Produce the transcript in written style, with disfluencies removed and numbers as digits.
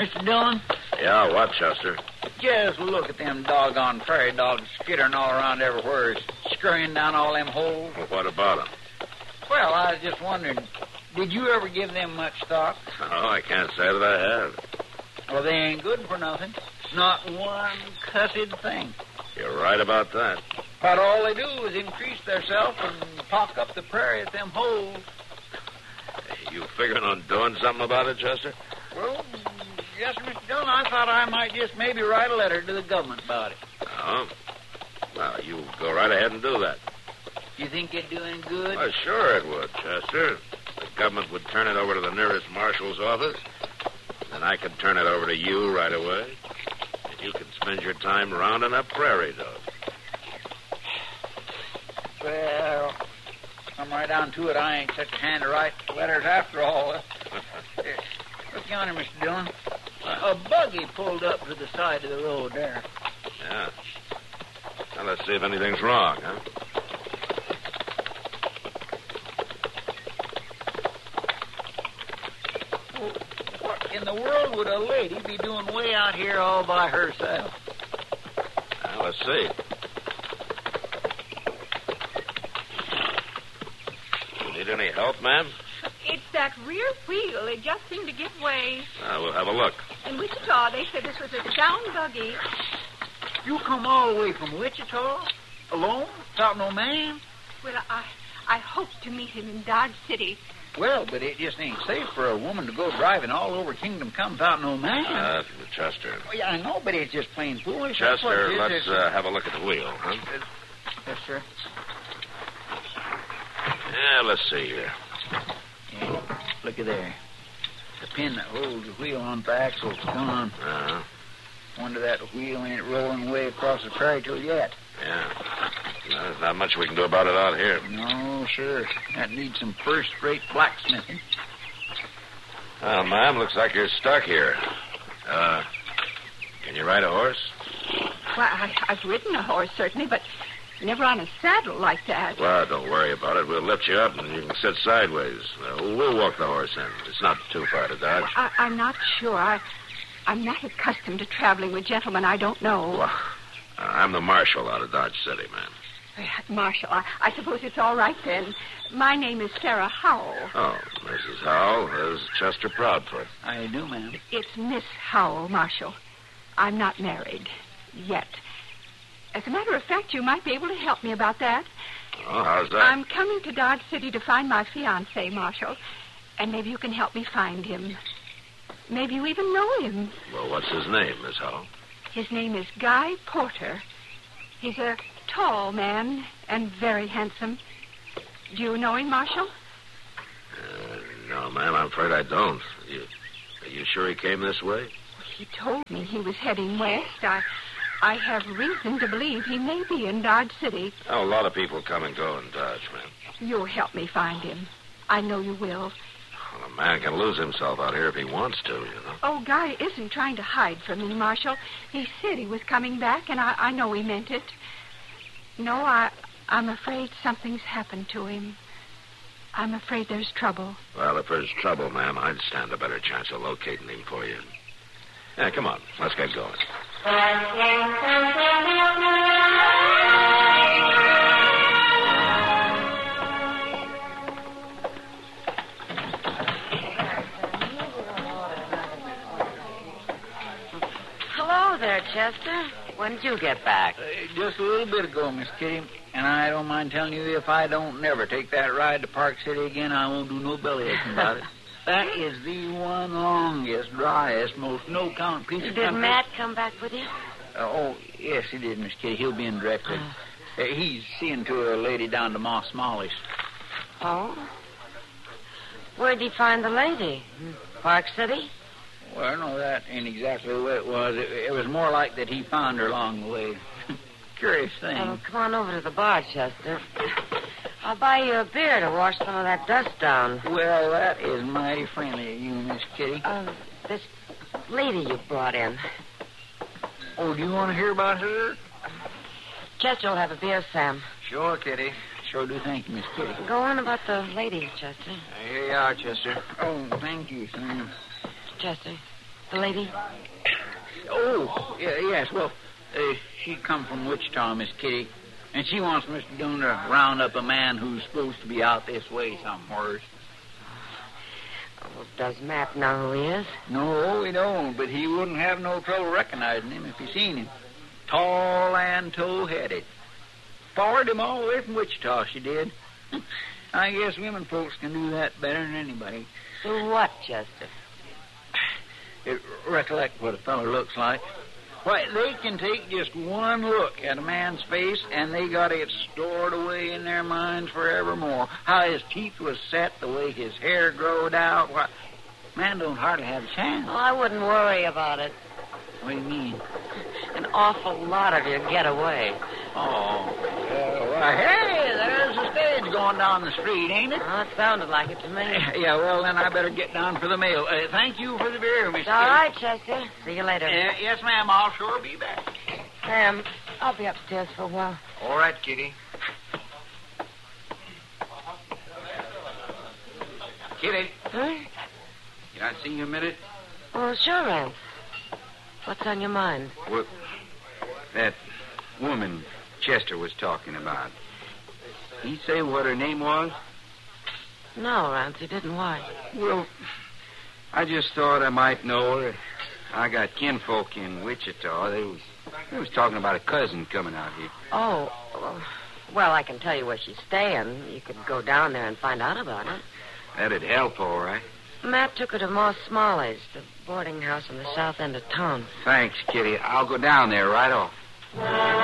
Mr. Dillon? Yeah, what, Chester? Just look at them doggone prairie dogs skittering all around everywhere, scurrying down all them holes. Well, what about them? Well, I was just wondering, did you ever give them much thought? Oh, I can't say that I have. Well, they ain't good for nothing. Not one cussed thing. You're right about that. But all they do is increase theirself and pock up the prairie at them holes. You figuring on doing something about it, Chester? Well, yes, Mr. Dillon, I thought I might just maybe write a letter to the government about it. Oh? Well, you go right ahead and do that. You think it'd do any good? Well, sure it would, Chester. The government would turn it over to the nearest marshal's office. Then I could turn it over to you right away. And you could spend your time rounding up prairie dogs. Well, come right down to it. I ain't such a hand to write letters after all. Look yonder, Mr. Dillon. A buggy pulled up to the side of the road there. Yeah. Now, let's see if anything's wrong, huh? Well, what in the world would a lady be doing way out here all by herself? Now, let's see. You need any help, ma'am? It's that rear wheel. It just seemed to give way. We'll have a look. In Wichita, they said this was a sound buggy. You come all the way from Wichita? Alone? Without no man? Well, I hope to meet him in Dodge City. Well, but it just ain't safe for a woman to go driving all over Kingdom Come without no man. Chester. Well, yeah, I know, but it's just plain foolish. Chester, let's have a look at the wheel, huh? Yes, sir. Yeah, let's see here. Yeah, look at there. The pin that holds the wheel onto the axle's gone. Uh-huh. Wonder that wheel ain't rolling way across the prairie till yet. Yeah. Well, there's not much we can do about it out here. No, sir. That needs some first-rate blacksmithing. Well, ma'am, looks like you're stuck here. Can you ride a horse? Well, I've ridden a horse, certainly, but never on a saddle like that. Well, don't worry about it. We'll lift you up and you can sit sideways. We'll walk the horse in. It's not too far to Dodge. I'm not sure. I'm not accustomed to traveling with gentlemen I don't know. Well, I'm the marshal out of Dodge City, ma'am. Marshal, I suppose it's all right then. My name is Sarah Howell. Oh, Mrs. Howell. There's Chester Proudfoot. I do, ma'am. It's Miss Howell, Marshal. I'm not married. Yet. As a matter of fact, you might be able to help me about that. Oh, how's that? I'm coming to Dodge City to find my fiancé, Marshal. And maybe you can help me find him. Maybe you even know him. Well, what's his name, Miss Howell? His name is Guy Porter. He's a tall man and very handsome. Do you know him, Marshal? No, ma'am, I'm afraid I don't. Are you sure he came this way? He told me he was heading west. I have reason to believe he may be in Dodge City. Oh, a lot of people come and go in Dodge, ma'am. You'll help me find him. I know you will. Well, a man can lose himself out here if he wants to, you know. Oh, Guy isn't trying to hide from me, Marshal. He said he was coming back, and I know he meant it. No, I'm afraid something's happened to him. I'm afraid there's trouble. Well, if there's trouble, ma'am, I'd stand a better chance of locating him for you. Yeah, come on. Let's get going. Hello there, Chester. When did you get back? Just a little bit ago, Miss Kitty. And I don't mind telling you, if I don't never take that ride to Park City again, I won't do no bellyaching about it. That is the one longest, driest, most no-count piece of Did country. Matt come back with you? Oh, yes, he did, Miss Kitty. He'll be in directly. He's seeing to a lady down to Moss Molly's. Oh? Where'd he find the lady? Park City? Well, no, that ain't exactly the way it was. It was more like that he found her along the way. Curious thing. Oh, come on over to the bar, Chester. I'll buy you a beer to wash some of that dust down. Well, that is mighty friendly of you, Miss Kitty. This lady you brought in. Oh, do you want to hear about her? Chester will have a beer, Sam. Sure, Kitty. Sure do. Thank you, Miss Kitty. Go on about the lady, Chester. Here you are, Chester. Oh, thank you, Sam. Chester, the lady? Oh, yes. Well, she come from Wichita, Miss Kitty. And she wants Mr. Doone to round up a man who's supposed to be out this way somewhere. Oh, does Matt know who he is? No, he don't, but he wouldn't have no trouble recognizing him if he seen him. Tall and tow-headed. Followed him all the way from Wichita, she did. I guess women folks can do that better than anybody. Do what, Chester? Recollect what a feller looks like. Why, they can take just one look at a man's face, and they got it stored away in their minds forevermore. How his teeth was set, the way his hair growed out. Why, man don't hardly have a chance. Oh, I wouldn't worry about it. What do you mean? An awful lot of you get away. Oh, well, hey, there's a stage going down the street, ain't it? Oh, it sounded like it to me. Yeah, well, then I better get down for the mail. Thank you for the beer, Miss It's all right, Chester. See you later. Yes, ma'am, I'll sure be back. Sam, I'll be upstairs for a while. All right, Kitty. Kitty, Huh? can I see you a minute? Oh, sure, Rance. What's on your mind? Well, that woman Chester was talking about. He say what her name was? No, Rance, he didn't. Why? Well, I just thought I might know her. I got kinfolk in Wichita. They was talking about a cousin coming out here. Oh, well, I can tell you where she's staying. You could go down there and find out about it. That'd help, all right. Matt took her to Moss Smalley's, the boarding house in the south end of town. Thanks, Kitty. I'll go down there right off.